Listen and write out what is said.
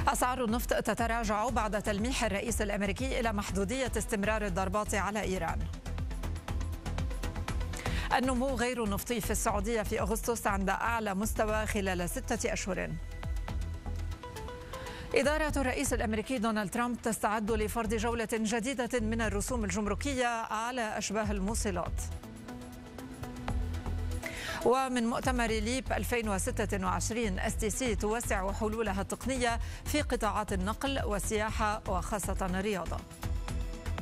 أسعار النفط تتراجع بعد تلميح الرئيس الأمريكي إلى محدودية استمرار الضربات على إيران. النمو غير النفطي في السعودية في أغسطس عند أعلى مستوى خلال 6 أشهر. إدارة الرئيس الأمريكي دونالد ترامب تستعد لفرض جولة جديدة من الرسوم الجمركية على أشباه الموصلات. ومن مؤتمر ليب 2026 STC توسع حلولها التقنية في قطاعات النقل والسياحة وخاصة الرياضة.